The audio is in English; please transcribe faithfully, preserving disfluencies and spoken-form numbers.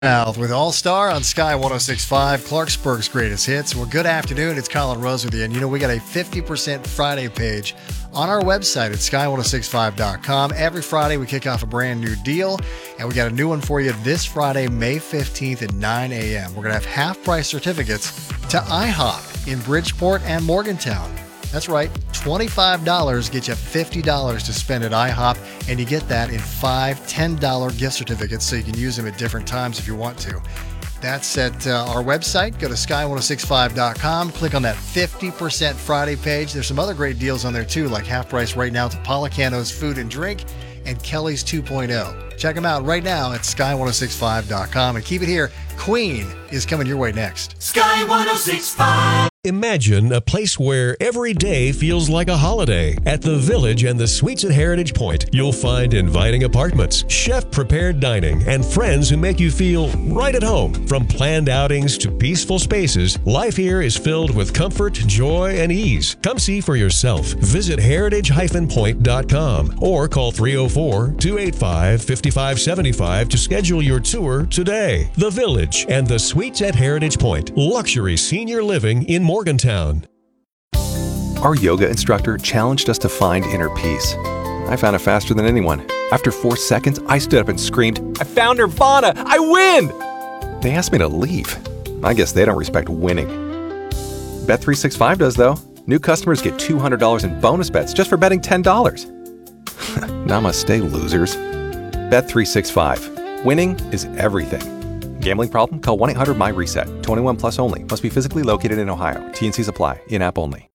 Al with All Star on Sky one oh six point five, Clarksburg's greatest hits. Well, good afternoon. It's Colin Rose with you. And you know, we got a fifty percent Friday page on our website at sky ten sixty-five dot com. Every Friday, we kick off a brand new deal. And we got a new one for you this Friday, May fifteenth at nine a.m. We're going to have half-price certificates to IHOP in Bridgeport and Morgantown. That's right, twenty-five dollars gets you fifty dollars to spend at IHOP, and you get that in five ten dollar gift certificates, so you can use them at different times if you want to. That's at uh, our website. Go to sky ten sixty-five dot com, click on that fifty percent Friday page. There's some other great deals on there too, like half price right now to Policano's Food and Drink and Kelly's two point oh. Check them out right now at sky ten sixty-five dot com, and keep it here. Queen is coming your way next. Sky ten sixty-five. Imagine a place where every day feels like a holiday. At the Village and the Suites at Heritage Point, you'll find inviting apartments, chef-prepared dining, and friends who make you feel right at home. From planned outings to peaceful spaces, life here is filled with comfort, joy, and ease. Come see for yourself. Visit heritage dash point dot com or call three oh four, two eight five, five five seven five to schedule your tour today. The Village and the Suites at Heritage Point. Luxury senior living in Morgantown. Our yoga instructor challenged us to find inner peace. I found it faster than anyone. After four seconds, I stood up and screamed, "I found Nirvana! I win!" They asked me to leave. I guess they don't respect winning. Bet three sixty-five does, though. New customers get two hundred dollars in bonus bets just for betting ten dollars. Namaste, losers. Bet three sixty-five. Winning is everything. Gambling problem? Call one eight hundred M Y RESET. twenty-one plus only. Must be physically located in Ohio. T and C's apply. In-app only.